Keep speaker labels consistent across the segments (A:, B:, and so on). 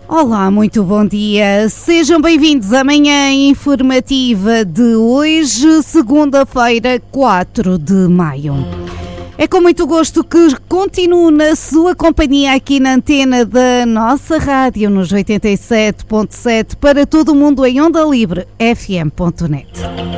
A: Olá, muito bom dia. Sejam bem-vindos à manhã informativa de hoje, segunda-feira, 4 de maio. É com muito gosto que continuo na sua companhia aqui na antena da nossa rádio, nos 87.7 para todo o mundo em onda livre, fm.net.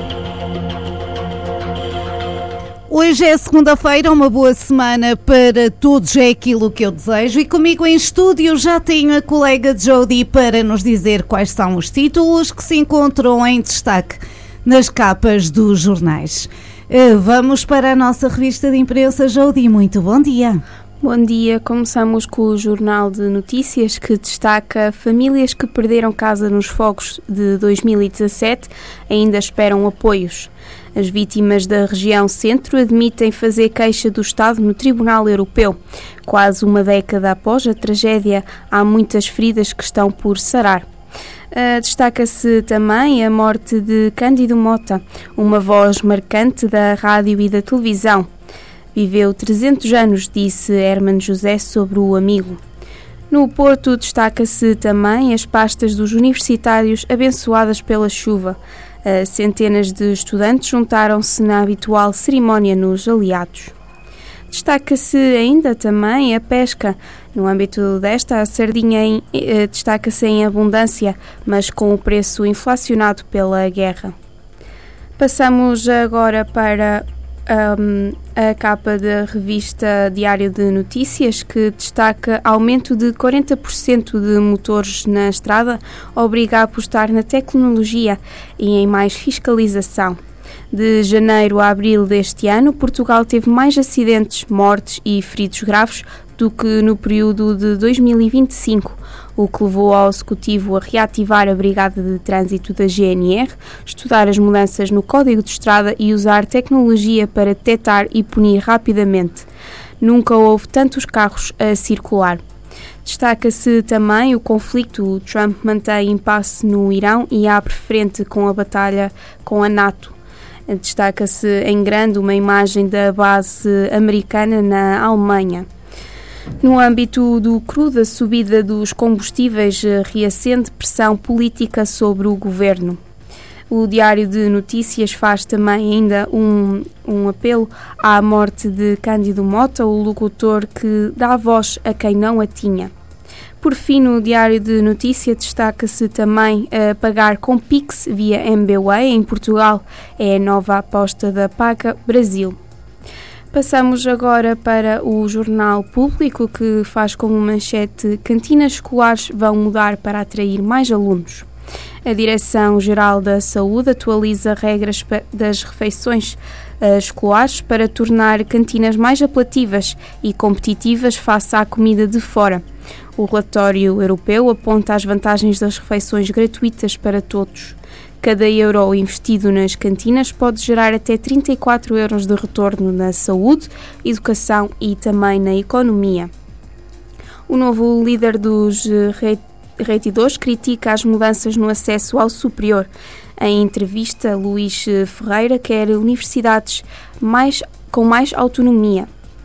A: Hoje é segunda-feira, uma boa semana para todos, é aquilo que eu desejo. E comigo em estúdio já tenho a colega Jody para nos dizer quais são os títulos que se encontram em destaque nas capas dos jornais. Vamos para a nossa revista de imprensa, Jody, muito bom dia.
B: Bom dia, começamos com o Jornal de Notícias que destaca famílias que perderam casa nos fogos de 2017 ainda esperam apoios. As vítimas da região centro admitem fazer queixa do Estado no Tribunal Europeu. Quase uma década após a tragédia, há muitas feridas que estão por sarar. Destaca-se também a morte de Cândido Mota, uma voz marcante da rádio e da televisão. Viveu 300 anos, disse Hermano José sobre o amigo. No Porto destaca-se também as pastas dos universitários abençoadas pela chuva. Centenas de estudantes juntaram-se na habitual cerimónia nos Aliados. Destaca-se ainda também a pesca. No âmbito desta, a sardinha destaca-se em abundância, mas com o preço inflacionado pela guerra. Passamos agora para a capa da revista Diário de Notícias, que destaca aumento de 40% de motores na estrada, obriga a apostar na tecnologia e em mais fiscalização. De janeiro a abril deste ano, Portugal teve mais acidentes, mortes e feridos graves do que no período de 2025, o que levou ao Executivo a reativar a Brigada de Trânsito da GNR, estudar as mudanças no Código de Estrada e usar tecnologia para detectar e punir rapidamente. Nunca houve tantos carros a circular. Destaca-se também o conflito. Trump mantém impasse no Irão e abre frente com a batalha com a NATO. Destaca-se em grande uma imagem da base americana na Alemanha. No âmbito do crudo, a subida dos combustíveis reacende pressão política sobre o governo. O Diário de Notícias faz também ainda um apelo à morte de Cândido Mota, o locutor que dá voz a quem não a tinha. Por fim, no Diário de Notícias destaca-se também a pagar com Pix via MBWay em Portugal. É a nova aposta da Paga Brasil. Passamos agora para o Jornal Público, que faz como manchete: cantinas escolares vão mudar para atrair mais alunos. A Direção-Geral da Saúde atualiza regras das refeições escolares para tornar cantinas mais apelativas e competitivas face à comida de fora. O relatório europeu aponta as vantagens das refeições gratuitas para todos. Cada euro investido nas cantinas pode gerar até 34 euros de retorno na saúde, educação e também na economia. O novo líder dos reitidores critica as mudanças no acesso ao superior. Em entrevista, Luís Ferreira quer universidades com mais autonomia.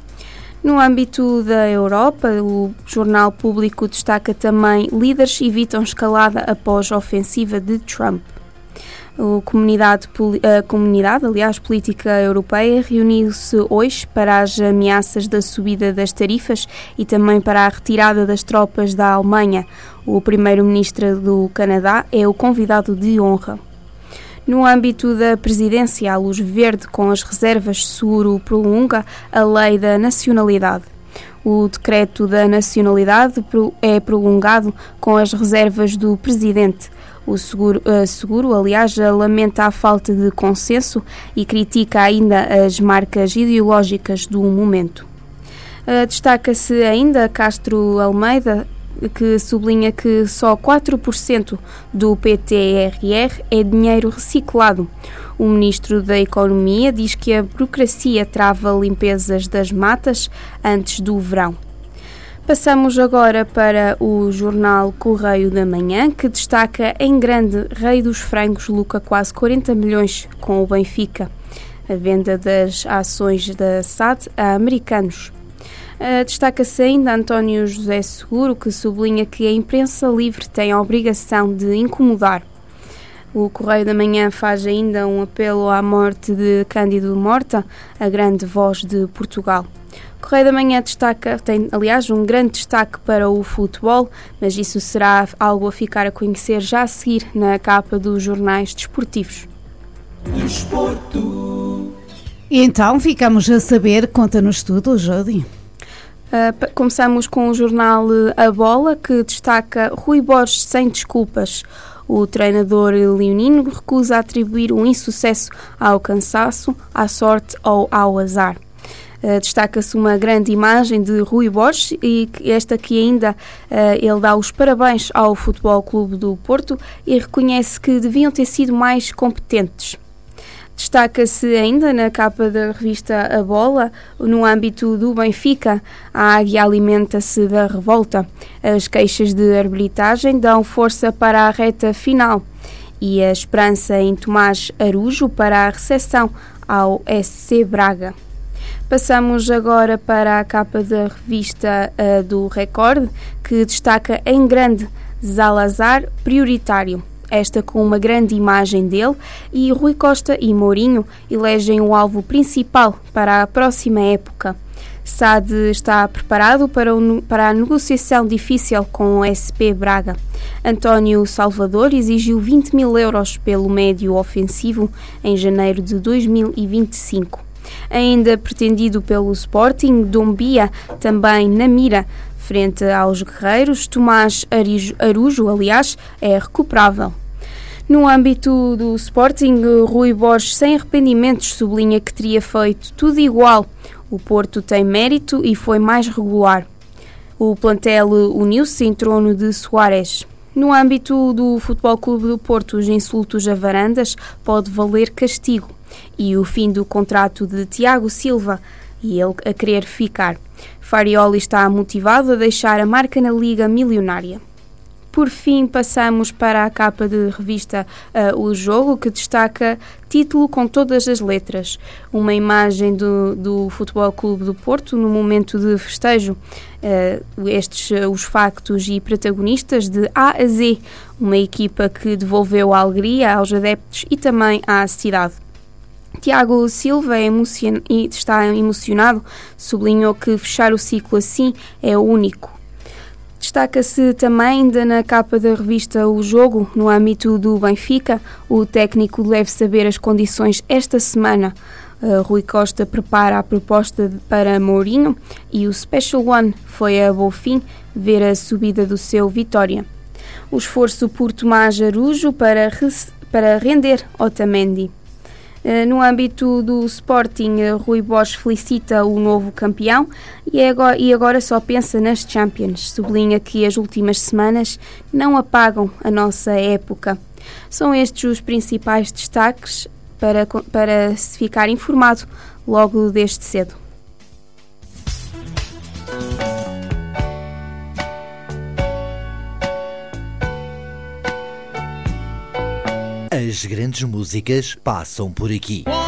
B: No âmbito da Europa, o Jornal Público destaca também: líderes evitam escalada após a ofensiva de Trump. A comunidade política europeia reuniu-se hoje para as ameaças da subida das tarifas e também para a retirada das tropas da Alemanha. O primeiro-ministro do Canadá é o convidado de honra. No âmbito da presidência, a luz verde com as reservas seguro prolonga a lei da nacionalidade. O decreto da nacionalidade é prolongado com as reservas do presidente. O seguro, aliás, lamenta a falta de consenso e critica ainda as marcas ideológicas do momento. Destaca-se ainda Castro Almeida, que sublinha que só 4% do PTRR é dinheiro reciclado. O Ministro da Economia diz que a burocracia trava limpezas das matas antes do verão. Passamos agora para o jornal Correio da Manhã, que destaca em grande: Rei dos Frangos lucra quase 40 milhões com o Benfica. A venda das ações da SAD a americanos. Destaca-se ainda António José Seguro, que sublinha que a imprensa livre tem a obrigação de incomodar. O Correio da Manhã faz ainda um apelo à morte de Cândido Morta, a grande voz de Portugal. O Correio da Manhã tem, aliás, um grande destaque para o futebol, mas isso será algo a ficar a conhecer já a seguir na capa dos jornais desportivos.
A: Desporto. Então, ficamos a saber, conta-nos tudo, Jodi.
B: Começamos com o jornal A Bola, que destaca Rui Borges sem desculpas. O treinador leonino recusa atribuir um insucesso ao cansaço, à sorte ou ao azar. Destaca-se uma grande imagem de Rui Borges e esta que ainda ele dá os parabéns ao Futebol Clube do Porto e reconhece que deviam ter sido mais competentes. Destaca-se ainda na capa da revista A Bola, no âmbito do Benfica, a águia alimenta-se da revolta. As queixas de arbitragem dão força para a reta final e a esperança em Tomás Araújo para a recepção ao SC Braga. Passamos agora para a capa da revista do Record, que destaca em grande Zalazar prioritário. Esta com uma grande imagem dele, e Rui Costa e Mourinho elegem o alvo principal para a próxima época. SAD está preparado para a negociação difícil com o SP Braga. António Salvador exigiu 20 mil euros pelo médio ofensivo em janeiro de 2025. Ainda pretendido pelo Sporting, Doumbia também na mira. Frente aos guerreiros, Tomás Araújo, aliás, é recuperável. No âmbito do Sporting, Rui Borges, sem arrependimentos, sublinha que teria feito tudo igual. O Porto tem mérito e foi mais regular. O plantel uniu-se em trono de Soares. No âmbito do Futebol Clube do Porto, os insultos a Varandas pode valer castigo. E o fim do contrato de Tiago Silva, e ele a querer ficar. Farioli está motivado a deixar a marca na Liga Milionária. Por fim, passamos para a capa de revista O Jogo, que destaca título com todas as letras. Uma imagem do Futebol Clube do Porto no momento de festejo. Os factos e protagonistas de A a Z. Uma equipa que devolveu a alegria aos adeptos e também à cidade. Tiago Silva está emocionado, sublinhou que fechar o ciclo assim é único. Destaca-se também ainda na capa da revista O Jogo, no âmbito do Benfica, o técnico deve saber as condições esta semana. Rui Costa prepara a proposta para Mourinho e o Special One foi a bom fim ver a subida do seu Vitória. O esforço por Tomás Araújo para render Otamendi. No âmbito do Sporting, Rui Borges felicita o novo campeão e agora só pensa nas Champions. Sublinha que as últimas semanas não apagam a nossa época. São estes os principais destaques para se ficar informado logo desde cedo.
C: As grandes músicas passam por aqui.